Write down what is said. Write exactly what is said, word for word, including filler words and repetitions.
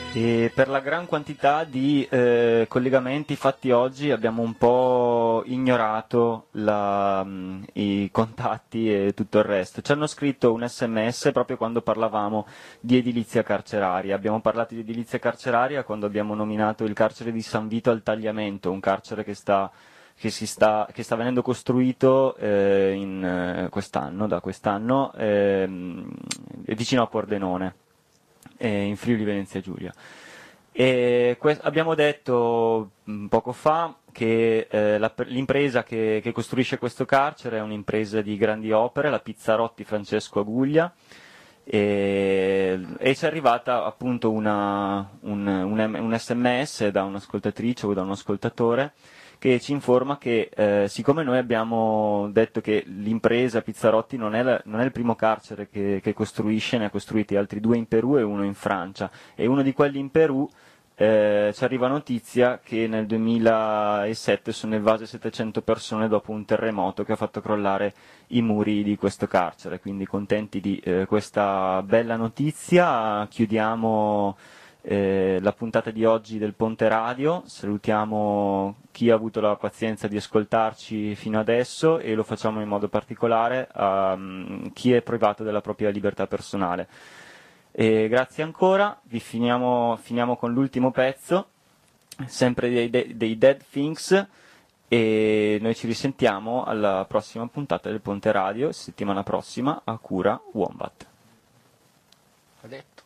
E per la gran quantità di eh, collegamenti fatti oggi abbiamo un po' ignorato la, mh, i contatti e tutto il resto. Ci hanno scritto un sms proprio quando parlavamo di edilizia carceraria. Abbiamo parlato di edilizia carceraria quando abbiamo nominato il carcere di San Vito al Tagliamento, un carcere che sta, che si sta, che sta venendo costruito eh, in, eh, quest'anno, da quest'anno, ehm, vicino a Pordenone, in Friuli Venezia Giulia. E que- abbiamo detto mh, poco fa che eh, la, l'impresa che, che costruisce questo carcere è un'impresa di grandi opere, la Pizzarotti Francesco Aguglia, e, e ci è arrivata appunto una, un, un, un sms da un'ascoltatrice o da un ascoltatore che ci informa che eh, siccome noi abbiamo detto che l'impresa Pizzarotti non è, la, non è il primo carcere che, che costruisce, ne ha costruiti altri due in Perù e uno in Francia, e uno di quelli in Perù eh, ci arriva notizia che nel duemilasette sono evase settecento persone dopo un terremoto che ha fatto crollare i muri di questo carcere, quindi contenti di eh, questa bella notizia. Chiudiamo Eh, la puntata di oggi del Ponte Radio, salutiamo chi ha avuto la pazienza di ascoltarci fino adesso e lo facciamo in modo particolare a um, chi è privato della propria libertà personale. E grazie ancora, vi finiamo, finiamo con l'ultimo pezzo, sempre dei, dei, dei Dead Things, e noi ci risentiamo alla prossima puntata del Ponte Radio, settimana prossima, a cura Wombat.